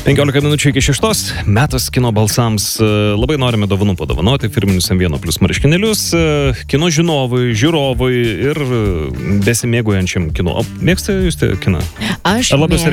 15 minučių iki 6, metas kino balsams. Labai norime dovanų padovanoti firminius M1 Plus marškinėlius kino žinovai, žiūrovai ir besimėguojančiam kino. Mėgsta jūs kiną? Aš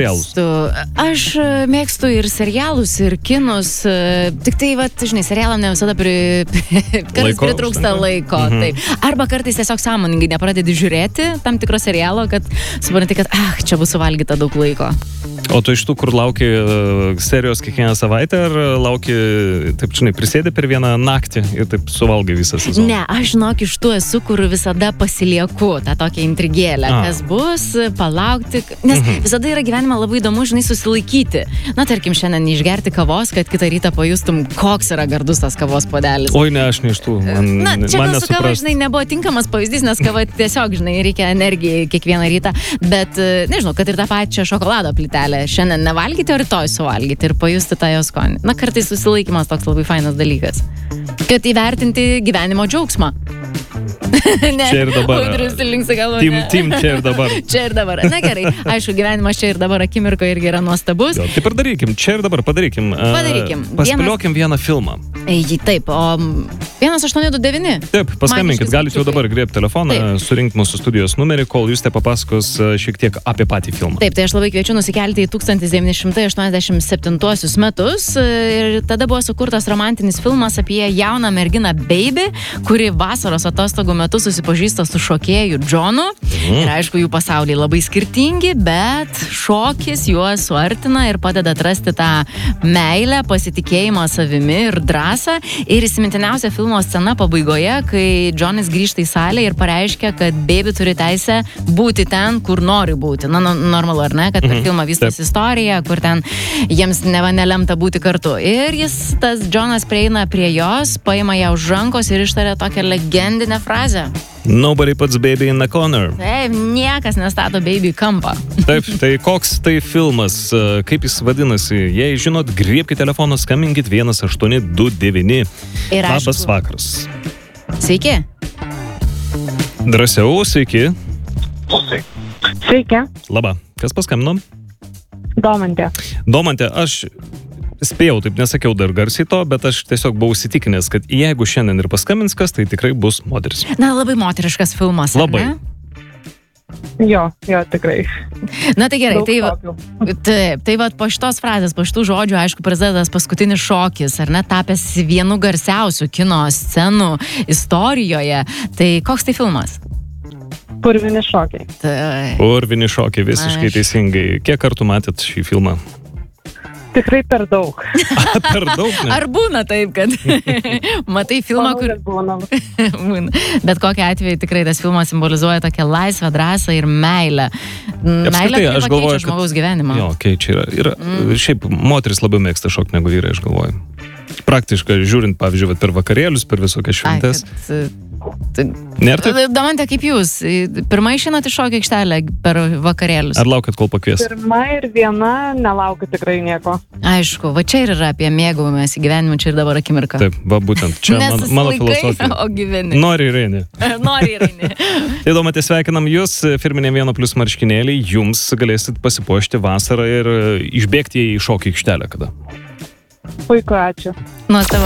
mėgstu ir serialus, ir kinus. Tik tai, žinai, serialam ne visada kartais pritrūksta laiko. Taip. Arba kartais tiesiog sąmoningai nepradedi žiūrėti tam tikro serialo, kad supranti, kad čia bus suvalgyta daug laiko. O tu iš tų, kur lauki serijos kiekvieną savaitę, ar lauki, taip žinai, prisėdi per vieną naktį ir taip suvalgai visą sezoną? Ne, aš žinok, iš tų esu, kur visada pasilieku tą tokią intrigėlę, kas bus, palaukti, nes visada yra gyvenime labai įdomu, žinai, susilaikyti. Na, tarkim, šiandien neišgerti kavos, kad kitą rytą pajustum, koks yra gardus tas kavos puodelis. Oi, ne, aš ne iš tų. Čia su kava, žinai, nebuvo tinkamas pavyzdys, nes kava tiesiog, žinai, reikia energijai kiekvieną rytą, bet, nežinau, kad ir tą pačią šokolado plytelę šiandien nevalgyti, o rytoj suvalgyti ir pajusti tą jo skonį. Na, kartais susilaikymas toks labai fainas dalykas. Kad įvertinti gyvenimo džiaugsmą. Čia ir dabar. Tim čia ir dabar. Čia ir dabar. Na gerai, aišku, gyvenimas čia ir dabar akimirko irgi yra nuostabus. Jo, taip ir darykim, čia ir dabar padarykim. Paspėliokim vieną filmą. Taip, o 1829. Taip, paskambinkit, galite jau dabar griebti telefoną, surinkti mūsų studijos numerį, kol jūs te papasakos šiek tiek apie patį filmą. Taip, tai aš labai kviečiu nusikelti į 1987 metus ir tada buvo sukurtas romantinis filmas apie jauną merginą Baby, kuri vasaros atostogų metu susipažįsta su šokėju Johnu. Ir aišku, jų pasauliai labai skirtingi, bet šokis juos suartina ir padeda atrasti tą meilę, pasitikėjimą savimi ir drąsą. Ir įsimintiniausia filmo scena pabaigoje, kai Johnas grįžta į salę ir pareiškia, kad Baby turi teisę būti ten, kur nori būti. Na, normalu, ar ne? Kad per filmą vystosi istorija, kur ten jiems nelemta būti kartu. Ir tas Johnas prieina prie jos, paima ją už rankos ir ištaria tokią legendinę frazę. Nobody puts baby in the corner. Taip, niekas nestato baby į kampą. Taip, tai koks tai filmas, kaip jis vadinasi? Jei žinot, griebkite telefoną, skambinkit 1829. Labas vakaras. Sveiki. Drąsiau, sveiki. Sveiki. Labą. Kas paskambino? Domantė. Domantė, aš spėjau, taip nesakiau dar garsiai to, bet aš tiesiog buvau įsitikinęs, kad jeigu šiandien ir paskambins kas, tai tikrai bus moteris. Na, labai moteriškas filmas, ar labai. Ne? Jo, tikrai. Na tai gerai, tai po šitos frazės, po šitų žodžių, aišku, prasideda paskutinis šokis, ar ne, tapęs vienu garsiausių kino scenų istorijoje. Tai koks tai filmas? Purvini šokiai. Purvini šokiai, visiškai teisingai. Kiek kartų matėt šį filmą? Tikrai per daug. Per daug, ne? Ar būna taip, kad matai filmą, kur... Būna. Bet kokiu atveju tikrai tas filmas simbolizuoja tokią laisvę, drąsą ir meilę. Meilę, kuri pakeičia žmogaus gyvenimą. Jo, keičia. Ir šiaip moteris labiau mėgsta šokti negu vyrai, aš galvoju. Praktiškai žiūrint, pavyzdžiui, per vakarėlius, per visokias šventes. Nėra taip? Domantė, kaip jūs? Pirmą išeinat iš šokio aikštelę per vakarėlius? Ar laukiat, kol pakvies? Pirma ir viena, nelaukiu tikrai nieko. Aišku, va čia ir yra apie mėgavimąsi gyvenimu, čia ir dabar akimirka. Taip, va būtent, čia mano filosofija. O gyveni. Nori ir eini. Nori ir eini. Tai Domantė, sveikinam jūs, firminė M1 Plus marškinėliai, jums galėsit pasipuošti vasarą ir išbėgti į šokio aikštelę kada. Puiku, ačiū. Nuostabu.